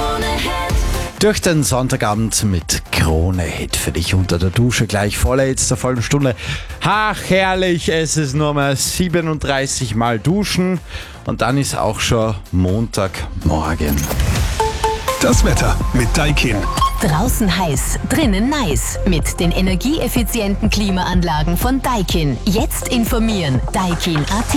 Durch den Sonntagabend mit Krone-Hit für dich unter der Dusche gleich vorletzter der vollen Stunde. Ach, herrlich, es ist nur mal 37 Mal duschen und dann ist auch schon Montagmorgen. Das Wetter mit Daikin. Draußen heiß, drinnen nice. Mit den energieeffizienten Klimaanlagen von Daikin. Jetzt informieren. Daikin.at.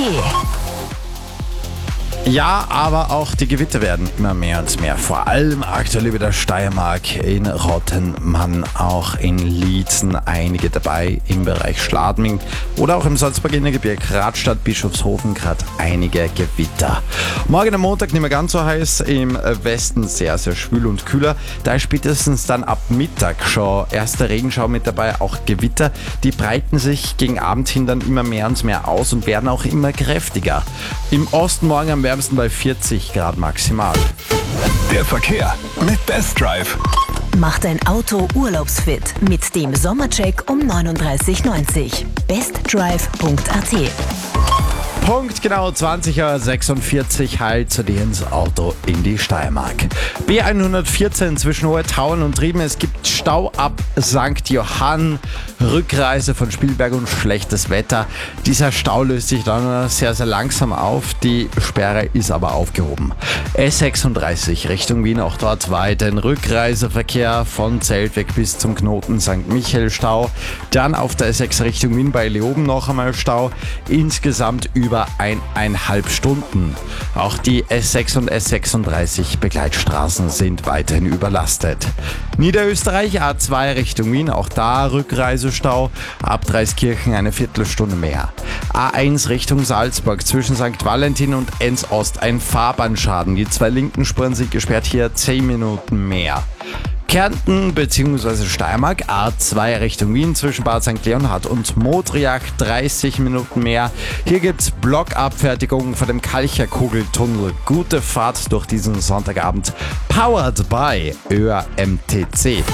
Ja, aber auch die Gewitter werden immer mehr und mehr. Vor allem aktuell über der Steiermark, in Rottenmann, auch in Liezen einige dabei, im Bereich Schladming oder auch im Salzburger Gebirge, Radstadt, Bischofshofen, gerade einige Gewitter. Morgen am Montag nicht mehr ganz so heiß, im Westen sehr, sehr schwül und kühler. Da ist spätestens dann ab Mittag schon erster Regenschauer mit dabei, auch Gewitter. Die breiten sich gegen Abend hin dann immer mehr und mehr aus und werden auch immer kräftiger. Im Osten morgen am wärmsten bei 40 Grad maximal. Der Verkehr mit Best Drive. Mach dein Auto urlaubsfit mit dem Sommercheck um 39,90. bestdrive.at. Punkt genau 20:46 Uhr heilt zu dir ins Auto in die Steiermark. B114 zwischen Hohetauen und Trieben. Es gibt Stau ab St. Johann, Rückreise von Spielberg und schlechtes Wetter. Dieser Stau löst sich dann sehr, sehr langsam auf. Die Sperre ist aber aufgehoben. S36 Richtung Wien, auch dort weiterhin Rückreiseverkehr von Zeltweg bis zum Knoten St. Michael Stau. Dann auf der S6 Richtung Wien bei Leoben noch einmal Stau. Insgesamt über 1,5 Stunden. Auch die S6 und S36 Begleitstraßen sind weiterhin überlastet. Niederösterreich A2 Richtung Wien, auch da Rückreisestau. Ab Dreiskirchen eine Viertelstunde mehr. A1 Richtung Salzburg zwischen St. Valentin und Enns Ost ein Fahrbahnschaden. Die zwei linken Spuren sind gesperrt, hier 10 Minuten mehr. Kärnten bzw. Steiermark, A2 Richtung Wien zwischen Bad St. Leonhard und Modriach 30 Minuten mehr. Hier gibt's Blockabfertigung vor dem Kalcherkugeltunnel. Gute Fahrt durch diesen Sonntagabend. Powered by ÖRMTC.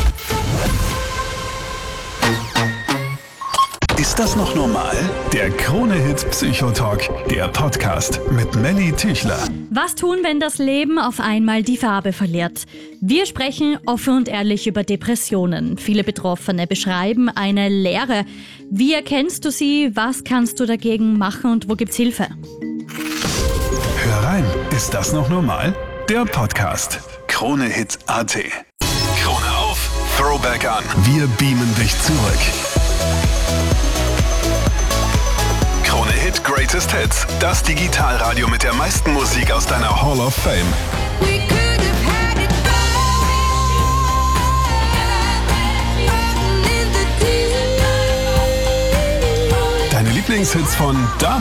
Ist das noch normal? Der Krone-Hit Psychotalk, der Podcast mit Melly Tüchler. Was tun, wenn das Leben auf einmal die Farbe verliert? Wir sprechen offen und ehrlich über Depressionen. Viele Betroffene beschreiben eine Leere. Wie erkennst du sie? Was kannst du dagegen machen und wo gibt's Hilfe? Hör rein, ist das noch normal? Der Podcast. Krone-Hit.at. Krone auf, Throwback an. Wir beamen dich zurück. Krone-Hit Greatest Hits. Das Digitalradio mit der meisten Musik aus deiner Hall of Fame. Deine Lieblingshits von damals.